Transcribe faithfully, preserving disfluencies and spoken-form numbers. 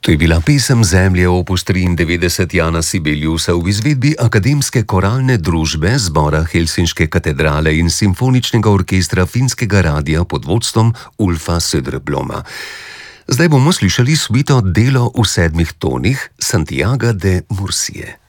To je bila pesem Zemlje opus triindevetdeset Jana Sibeliusa v izvedbi Akademske koralne družbe Zbora Helsinške katedrale in Simfoničnega orkestra Finskega radia pod vodstvom Ulfa Söderbloma. Zdaj bomo slišali suito Delo v sedmih tonih Santiaga de Murcie.